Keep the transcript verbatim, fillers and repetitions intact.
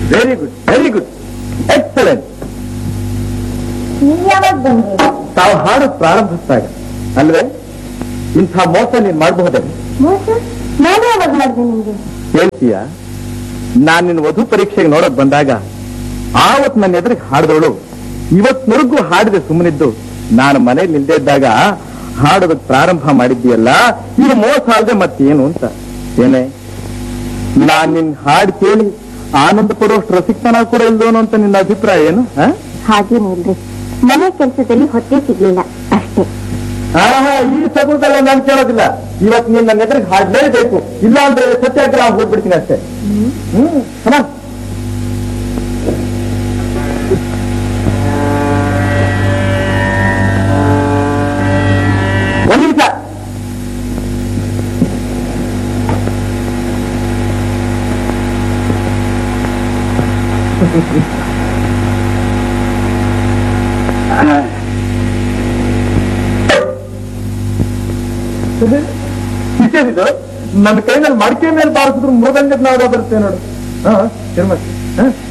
Very good very good excellent. ತಾವು ಹಾಡು ಪ್ರಾರಂಭಿಸಿದಾಗ ಅಲ್ವೇ ಇಂಥ ಮೋಸ ನೀನ್ ಮಾಡಬಹುದೇ? ಹೇಳ್ತೀಯ? ನಾನ್ ನಿನ್ನ ವಧು ಪರೀಕ್ಷೆಗೆ ನೋಡಕ್ ಬಂದಾಗ ಆವತ್ ನನ್ನ ಎದುರಿಗೆ ಹಾಡಿದವಳು ಇವತ್ವರೆಗೂ ಹಾಡಿದೆ ಸುಮ್ಮನಿದ್ದು. ನಾನು ಮನೇಲಿ ನಿಲ್ದೇ ಇದ್ದಾಗ ಹಾಡೋದಕ್ ಪ್ರಾರಂಭ ಮಾಡಿದ್ದೀಯಲ್ಲ, ಇದು ಮೋಸ ಅಲ್ಲದೆ ಮತ್ತೇನು ಅಂತ. ಏನೇ ನಾನ್ ನಿನ್ ಹಾಡು ಕೇಳಿ ಆನಂದ ಪಡುವಷ್ಟು ರಸಿಕ್ತನ ಕೂಡ ಇಲ್ದೋನು ಅಂತ ನಿನ್ನ ಅಭಿಪ್ರಾಯ ಏನು? ಹಾಗೇನಿಲ್ರಿ, ಮನೆ ಕೆಲಸದಲ್ಲಿ ಹೊಟ್ಟೆ ಸಿಗ್ಲಿಲ್ಲ ಅಷ್ಟೇ. ಆಹಾ, ಈ ಸಗುಣದಲ್ಲ ನಾನು ಕೇಳೋದಿಲ್ಲ. ಇವತ್ತು ನೀನ್ ನನ್ನ ಎದುರಿಗೆ ಹಾಡ್ಲೇಬೇಕು, ಇಲ್ಲ ಅಂದ್ರೆ ಸತ್ಯಾಗ್ರಹ ಹೋಗ್ಬಿಡ್ತೀನಿ ಅಷ್ಟೇ. ಹ್ಮ್ ಸಮ ಒಂದು ನಿಮಿಷ. ನನ್ನ ಕೈನಲ್ಲಿ ಮಡಿಕೆ ಮೇಲೆ ಬಾರಿಸಿದ್ರು ಮೃದಂಗದ ನಾದ ಬರುತ್ತೆ ನೋಡು. ಹಾ